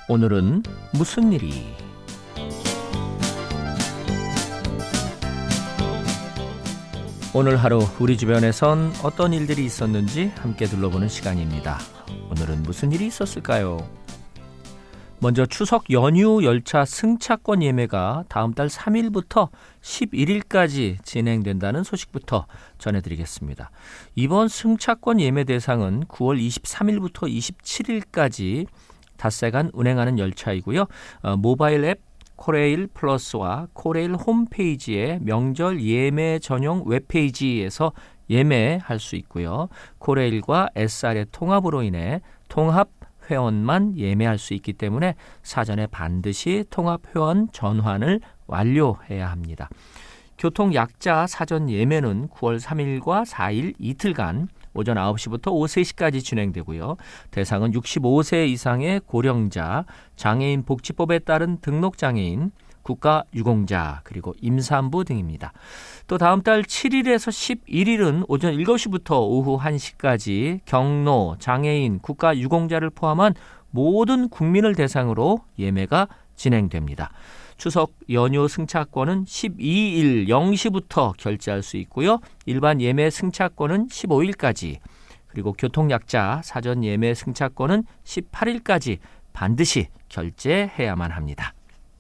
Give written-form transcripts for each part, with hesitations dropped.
오늘은 무슨 일이? 오늘 하루 우리 주변에선 어떤 일들이 있었는지 함께 둘러보는 시간입니다. 오늘은 무슨 일이 있었을까요? 먼저 추석 연휴 열차 승차권 예매가 다음 달 3일부터 11일까지 진행된다는 소식부터 전해드리겠습니다. 이번 승차권 예매 대상은 9월 23일부터 27일까지 닷새간 운행하는 열차이고요. 모바일 앱 코레일 플러스와 코레일 홈페이지의 명절 예매 전용 웹페이지에서 예매할 수 있고요. 코레일과 SR의 통합으로 인해 통합 회원만 예매할 수 있기 때문에 사전에 반드시 통합회원 전환을 완료해야 합니다. 교통약자 사전 예매는 9월 3일과 4일 이틀간 오전 9시부터 오후 3시까지 진행되고요. 대상은 65세 이상의 고령자, 장애인 복지법에 따른 등록장애인, 국가유공자, 그리고 임산부 등입니다. 또 다음 달 7일에서 11일은 오전 7시부터 오후 1시까지 경로, 장애인, 국가유공자를 포함한 모든 국민을 대상으로 예매가 진행됩니다. 추석 연휴 승차권은 12일 0시부터 결제할 수 있고요. 일반 예매 승차권은 15일까지, 그리고 교통약자 사전 예매 승차권은 18일까지 반드시 결제해야만 합니다.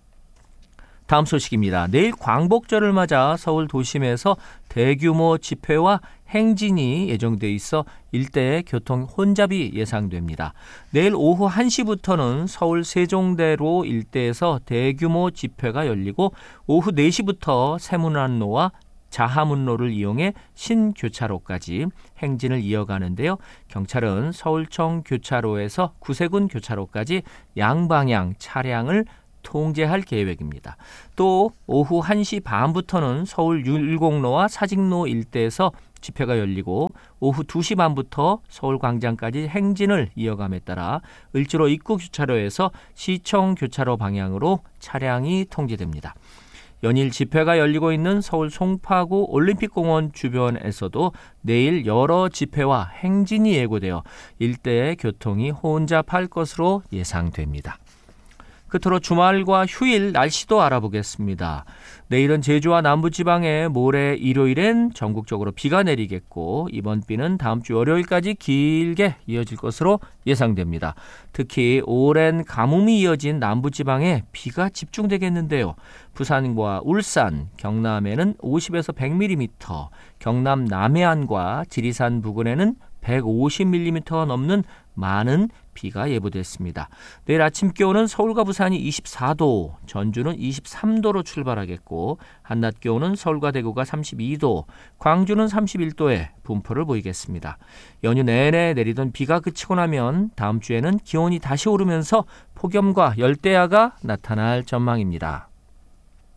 다음 소식입니다. 내일 광복절을 맞아 서울 도심에서 대규모 집회와 행진이 예정돼 있어 일대의 교통 혼잡이 예상됩니다. 내일 오후 1시부터는 서울 세종대로 일대에서 대규모 집회가 열리고 오후 4시부터 세문안로와 자하문로를 이용해 신교차로까지 행진을 이어가는데요. 경찰은 서울청 교차로에서 구세군 교차로까지 양방향 차량을 통제할 계획입니다. 또 오후 1시 반부터는 서울 율곡로와 사직로 일대에서 집회가 열리고 오후 2시 반부터 서울광장까지 행진을 이어감에 따라 을지로 입구 교차로에서 시청 교차로 방향으로 차량이 통제됩니다. 연일 집회가 열리고 있는 서울 송파구 올림픽공원 주변에서도 내일 여러 집회와 행진이 예고되어 일대의 교통이 혼잡할 것으로 예상됩니다. 끝으로 주말과 휴일 날씨도 알아보겠습니다. 내일은 제주와 남부지방에 모레 일요일엔 전국적으로 비가 내리겠고 이번 비는 다음 주 월요일까지 길게 이어질 것으로 예상됩니다. 특히 오랜 가뭄이 이어진 남부지방에 비가 집중되겠는데요. 부산과 울산, 경남에는 50에서 100mm, 경남 남해안과 지리산 부근에는 150mm가 넘는 많은 비가 예보됐습니다. 내일 아침 기온은 서울과 부산이 24도, 전주는 23도로 출발하겠고 한낮 기온은 서울과 대구가 32도, 광주는 31도에 분포를 보이겠습니다. 연휴 내내 내리던 비가 그치고 나면 다음 주에는 기온이 다시 오르면서 폭염과 열대야가 나타날 전망입니다.